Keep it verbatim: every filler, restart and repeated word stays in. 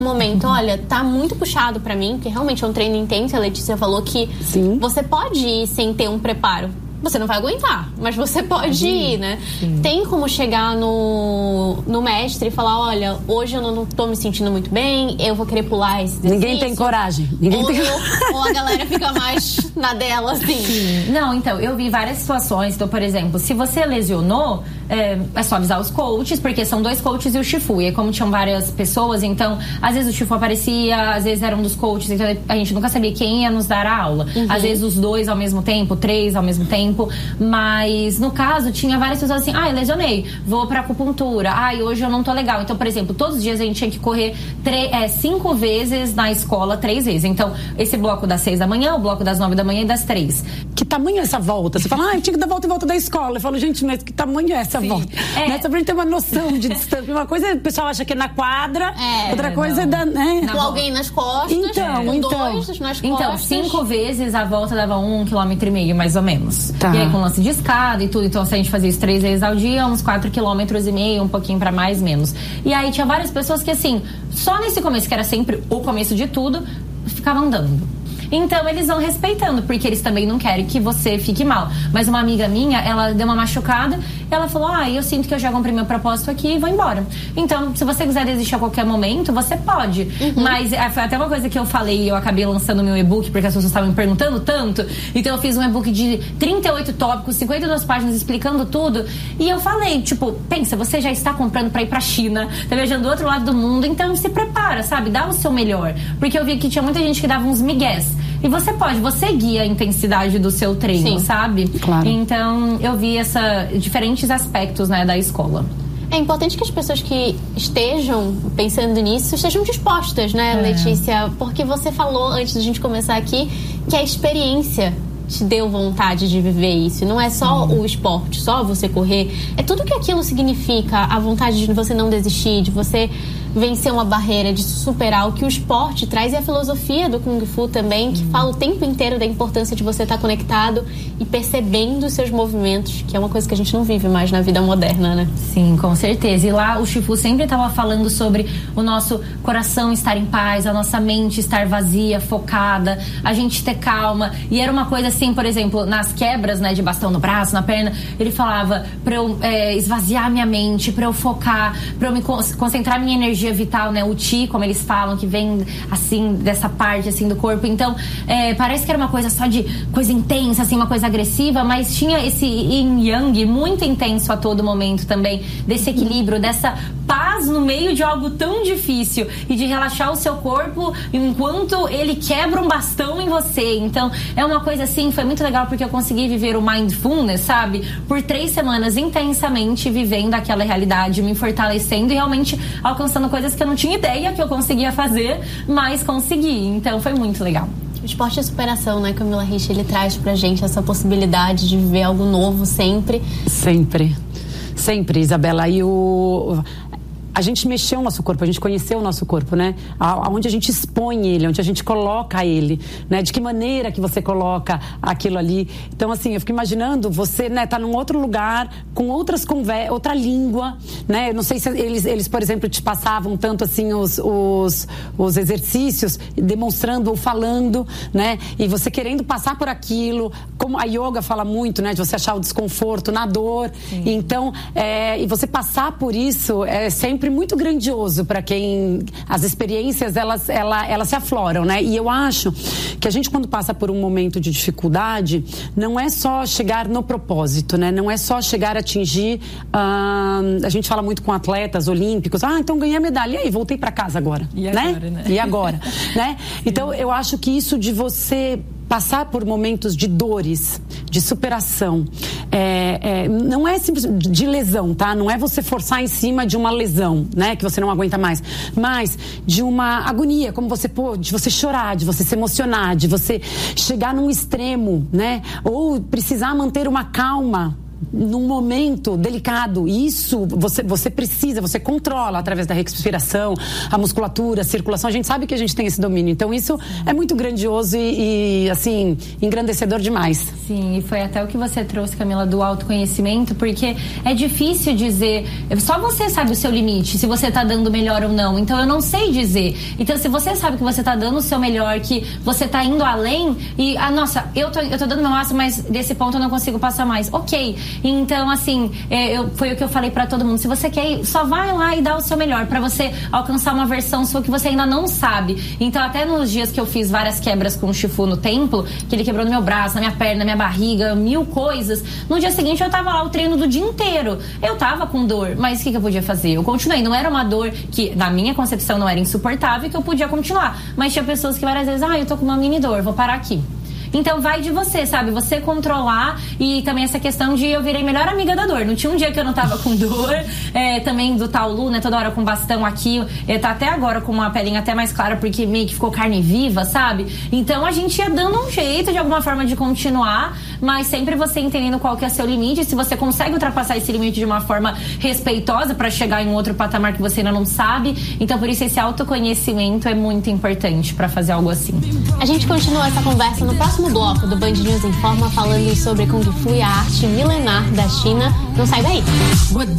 momento, olha, tá muito puxado pra mim, porque realmente é um treino intenso. A Letícia falou que Sim. você pode ir sem ter um preparo. Você não vai aguentar, mas você pode Sim. ir, né? Sim. Tem como chegar no, no mestre e falar, olha, hoje eu não tô me sentindo muito bem, eu vou querer pular esse exercício. Ninguém tem coragem. Ninguém ou, tem... ou a galera fica mais na dela, assim. Sim. Não, então, eu vi várias situações. Então, por exemplo, se você lesionou, é, é só avisar os coaches, porque são dois coaches e o Shifu. E aí, como tinham várias pessoas, então, às vezes o Shifu aparecia, às vezes era um dos coaches, então a gente nunca sabia quem ia nos dar a aula. Uhum. Às vezes os dois ao mesmo tempo, três ao mesmo tempo. Mas no caso tinha várias pessoas assim, ah, eu lesionei, vou pra acupuntura, ah, hoje eu não tô legal. Então, por exemplo, todos os dias a gente tinha que correr tre- é, cinco vezes na escola, três vezes. Então, esse bloco das seis da manhã, o bloco das nove da manhã e das três. Que tamanho é essa volta? Você fala, ah, eu tinha que dar volta e volta da escola. Eu falo, gente, mas que tamanho é essa Sim. volta? É. Né? Só pra gente ter uma noção de distância. Uma coisa o pessoal acha que é na quadra, é, outra coisa não. é da, né? Com alguém nas costas, então, com então. dois nas costas. Então, cinco vezes a volta dava um quilômetro e meio, mais ou menos. Tá. E aí, com lance de escada e tudo, então se a gente fazia isso três vezes ao dia, uns quatro quilômetros e meio, um pouquinho pra mais, menos. E aí tinha várias pessoas que assim, só nesse começo, que era sempre o começo de tudo, ficavam andando. Então eles vão respeitando, porque eles também não querem que você fique mal. Mas uma amiga minha, ela deu uma machucada, ela falou, ah, eu sinto que eu já cumpri meu propósito aqui e vou embora. Então, se você quiser desistir a qualquer momento, você pode. Uhum. Mas é, foi até uma coisa que eu falei, eu acabei lançando meu e-book, porque as pessoas estavam me perguntando tanto. Então eu fiz um e-book de trinta e oito tópicos, cinquenta e duas páginas explicando tudo. E eu falei, tipo, pensa, você já está comprando pra ir pra China, tá viajando do outro lado do mundo, então se prepara, sabe? Dá o seu melhor. Porque eu vi que tinha muita gente que dava uns migués. E você pode, você guia a intensidade do seu treino, Sim. sabe? Claro. Então, eu vi essa, diferentes aspectos, né, da escola. É importante que as pessoas que estejam pensando nisso estejam dispostas, né, é. Letícia? Porque você falou, antes da gente começar aqui, que a experiência te deu vontade de viver isso. Não é só uhum. o esporte, só você correr. É tudo que aquilo significa, a vontade de você não desistir, de você vencer uma barreira, de superar o que o esporte traz, e a filosofia do Kung Fu também, que uhum. fala o tempo inteiro da importância de você estar conectado e percebendo os seus movimentos, que é uma coisa que a gente não vive mais na vida moderna, né? Sim, com certeza. E lá o Shifu sempre estava falando sobre o nosso coração estar em paz, a nossa mente estar vazia, focada, a gente ter calma. E era uma coisa assim, por exemplo, nas quebras, né, de bastão no braço, na perna, ele falava pra eu é, esvaziar minha mente, pra eu focar, pra eu me concentrar minha energia vital, né, o Qi, como eles falam, que vem assim, dessa parte assim do corpo. Então, é, parece que era uma coisa só de coisa intensa, assim, uma coisa agressiva, mas tinha esse yin yang muito intenso a todo momento também, desse equilíbrio, dessa paz no meio de algo tão difícil e de relaxar o seu corpo enquanto ele quebra um bastão em você. Então, é uma coisa assim, foi muito legal porque eu consegui viver o mindfulness, sabe? Por três semanas intensamente vivendo aquela realidade, me fortalecendo e realmente alcançando coisas que eu não tinha ideia que eu conseguia fazer, mas consegui. Então foi muito legal. O esporte é superação, né, Camila Rich? Ele traz pra gente essa possibilidade de viver algo novo sempre. Sempre. Sempre, Isabela. E o... a gente mexeu o nosso corpo, a gente conheceu o nosso corpo, né? Aonde a gente expõe ele, onde a gente coloca ele, né? De que maneira que você coloca aquilo ali. Então, assim, eu fico imaginando você, né, tá num outro lugar, com outras conversas, outra língua, né? Eu não sei se eles, eles, por exemplo, te passavam tanto, assim, os, os, os exercícios, demonstrando ou falando, né? E você querendo passar por aquilo, como a yoga fala muito, né? De você achar o desconforto na dor. Sim. Então, é, e você passar por isso é sempre muito grandioso para quem as experiências elas, ela, elas se afloram, né? E eu acho que a gente, quando passa por um momento de dificuldade, não é só chegar no propósito, né? Não é só chegar a atingir, uh, a gente fala muito com atletas olímpicos, ah, então ganhei a medalha, e aí, voltei para casa agora, e né? agora, né? E agora, né? Então eu acho que isso de você passar por momentos de dores, de superação, é, é, não é simplesmente de lesão, tá? Não é você forçar em cima de uma lesão, né? Que você não aguenta mais, mas de uma agonia, como você, pô, de você chorar, de você se emocionar, de você chegar num extremo, né? Ou precisar manter uma calma num momento delicado. Isso você, você precisa, você controla através da respiração, a musculatura, a circulação. A gente sabe que a gente tem esse domínio. Então isso é muito grandioso e, e assim, engrandecedor demais. Sim, e foi até o que você trouxe, Camila, do autoconhecimento, porque é difícil dizer, só você sabe o seu limite, se você tá dando melhor ou não. Então eu não sei dizer. Então se você sabe que você tá dando o seu melhor, que você tá indo além e, ah, nossa, eu tô, eu tô dando meu máximo, mas desse ponto eu não consigo passar mais. Ok. Então, assim, é, eu, foi o que eu falei pra todo mundo. Se você quer ir, só vai lá e dá o seu melhor pra você alcançar uma versão sua que você ainda não sabe. Então, até nos dias que eu fiz várias quebras com o Shifu no templo, que ele quebrou no meu braço, na minha perna, na minha barriga, mil coisas, no dia seguinte eu tava lá o treino do dia inteiro. Eu tava com dor, mas o que, que eu podia fazer? Eu continuei. Não era uma dor que, na minha concepção, não era insuportável, que eu podia continuar. Mas tinha pessoas que várias vezes, ah, eu tô com uma mini dor, vou parar aqui. Então vai de você, sabe? Você controlar. E também essa questão de eu virei melhor amiga da dor. Não tinha um dia que eu não tava com dor. É, também do Taolu, né? Toda hora com bastão aqui. É, tá até agora com uma pelinha até mais clara, porque meio que ficou carne viva, sabe? Então a gente ia dando um jeito de alguma forma de continuar, mas sempre você entendendo qual que é seu limite. Se você consegue ultrapassar esse limite de uma forma respeitosa pra chegar em um outro patamar que você ainda não sabe. Então por isso esse autoconhecimento é muito importante pra fazer algo assim. A gente continua essa conversa no próximo bloco do Band News Informa, falando sobre Kung Fu e a arte milenar da China. Não sai daí.